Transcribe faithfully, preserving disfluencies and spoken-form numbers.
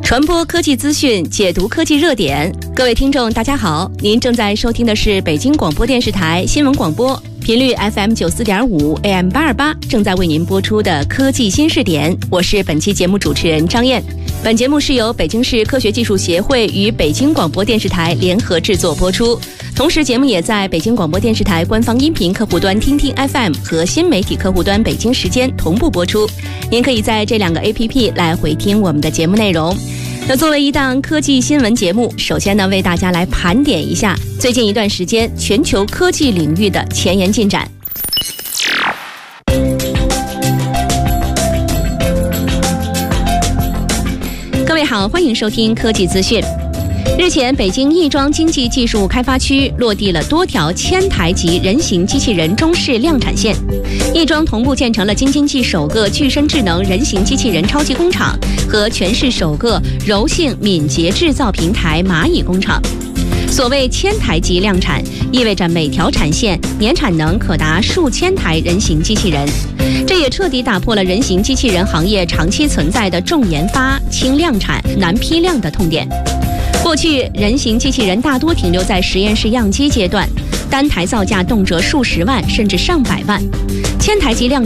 传播科技资讯，解读科技热点。各位听众大家好，您正在收听的是北京广播电视台新闻广播，频率 F M 九十四点五 A M 八二八，正在为您播出的科技新视点。我是本期节目主持人张燕。本节目是由北京市科学技术协会与北京广播电视台联合制作播出，同时节目也在北京广播电视台官方音频客户端听听 F M 和新媒体客户端北京时间同步播出。您可以在这两个 A P P 来回听我们的节目内容。那作为一档科技新闻节目，首先呢，为大家来盘点一下最近一段时间全球科技领域的前沿进展。各位好，欢迎收听科技资讯。日前，北京亦庄经济技术开发区落地了多条千台级人形机器人中试量产线。亦庄同步建成了京津冀首个具身智能人形机器人超级工厂和全市首个柔性敏捷制造平台蚂蚁工厂。所谓千台级量产，意味着每条产线年产能可达数千台人形机器人，这也彻底打破了人形机器人行业长期存在的重研发、轻量产、难批量的痛点。过去，人形机器人大多停留在实验室样机阶段，单台造价动辄数十万甚至上百万。千台级量